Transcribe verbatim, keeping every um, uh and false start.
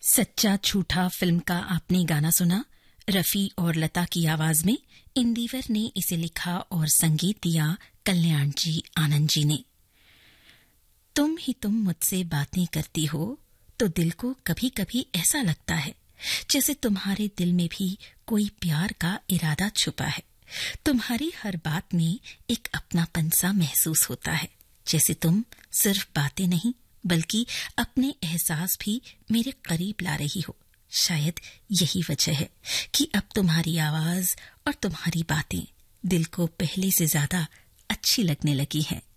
सच्चा झूठा फिल्म का आपने गाना सुना। रफी और लता की आवाज में इंदिवर ने इसे लिखा और संगीत दिया कल्याण जी आनंद जी ने। तुम ही तुम मुझसे बातें करती हो तो दिल को कभी कभी ऐसा लगता है जैसे तुम्हारे दिल में भी कोई प्यार का इरादा छुपा है। तुम्हारी हर बात में एक अपनापन सा महसूस होता है, जैसे तुम सिर्फ बातें नहीं बल्कि अपने एहसास भी मेरे करीब ला रही हो। शायद यही वजह है कि अब तुम्हारी आवाज और तुम्हारी बातें दिल को पहले से ज्यादा अच्छी लगने लगी हैं।